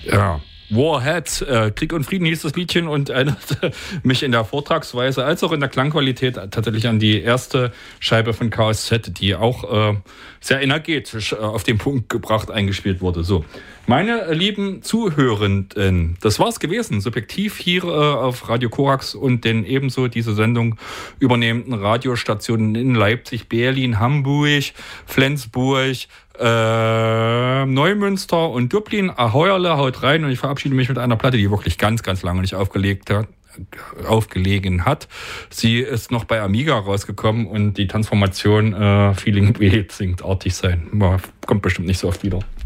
Ja. Warhead, Krieg und Frieden hieß das Liedchen und erinnerte mich in der Vortragsweise als auch in der Klangqualität tatsächlich an die erste Scheibe von Chaos Z, die auch sehr energetisch auf den Punkt gebracht eingespielt wurde. So, meine lieben Zuhörenden, das war's gewesen. Subjektiv hier auf Radio Korax und den ebenso diese Sendung übernehmenden Radiostationen in Leipzig, Berlin, Hamburg, Flensburg, Neumünster und Dublin. Aheuerle, haut rein, und ich verabschiede mich mit einer Platte, die wirklich ganz, ganz lange nicht aufgelegen hat. Sie ist noch bei Amiga rausgekommen und die Transformation Feeling Weird singt artig sein. Kommt bestimmt nicht so oft wieder.